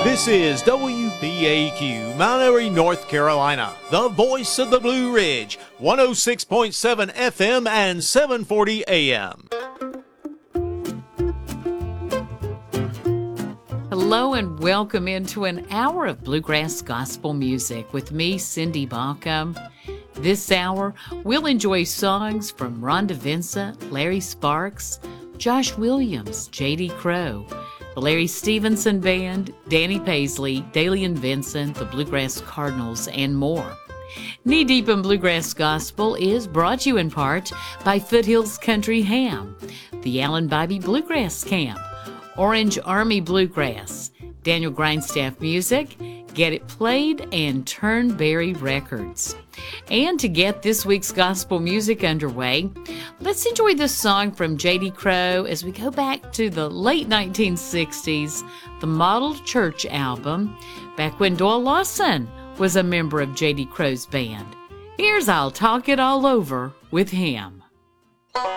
This is WBAQ, Mount Airy, North Carolina, the voice of the Blue Ridge, 106.7 FM and 740 AM. Hello and welcome into an hour of bluegrass gospel music with me, Cindy Baucom. This hour, we'll enjoy songs from Rhonda Vincent, Larry Sparks, Josh Williams, J.D. Crowe, the Larry Stevenson Band, Danny Paisley, Dalian Vincent, the Bluegrass Cardinals, and more. Knee Deep in Bluegrass Gospel is brought to you in part by Foothills Country Ham, the Allen Bybee Bluegrass Camp, Orange Army Bluegrass, Daniel Grindstaff Music, Get It Played, and Turnberry Records. And to get this week's gospel music underway, let's enjoy this song from J.D. Crowe as we go back to the late 1960s, the Model Church album, back when Doyle Lawson was a member of J.D. Crowe's band. Here's I'll Talk It All Over with him.